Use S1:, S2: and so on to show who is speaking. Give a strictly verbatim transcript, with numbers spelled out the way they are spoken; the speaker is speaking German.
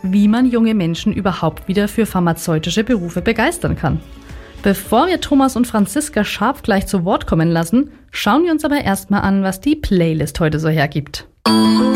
S1: wie man junge Menschen überhaupt wieder für pharmazeutische Berufe begeistern kann. Bevor wir Thomas und Franziska Scharf gleich zu Wort kommen lassen, schauen wir uns aber erstmal an, was die Playlist heute so hergibt.